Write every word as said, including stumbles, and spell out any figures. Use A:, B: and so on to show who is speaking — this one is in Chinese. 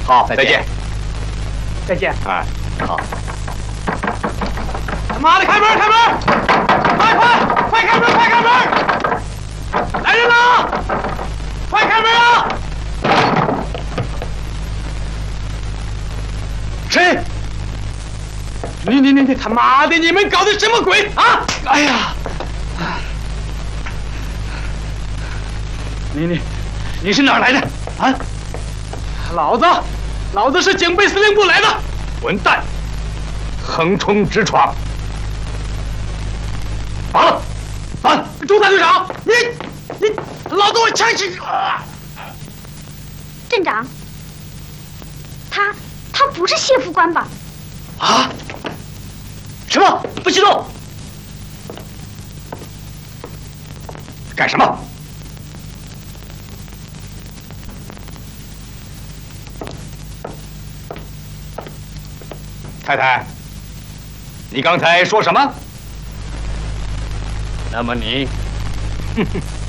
A: 好，再见。
B: 再见。
A: 哎，好。
B: 他妈的，开门，开门！快快快开门，快开门！来人呐！快开门啊！谁？你你你你他妈的！你们搞的什么鬼啊？哎呀！你你你是哪儿来的啊？老子，老子是警备司令部来的。
A: 混蛋，横冲直闯！拔了，拔！
B: 朱大队长，你你老子我枪毙！啊！
C: 镇长，他他不是谢副官吧？
B: 啊？什么？不许动！
A: 干什么？太太，你刚才说什么？那么你，哼哼。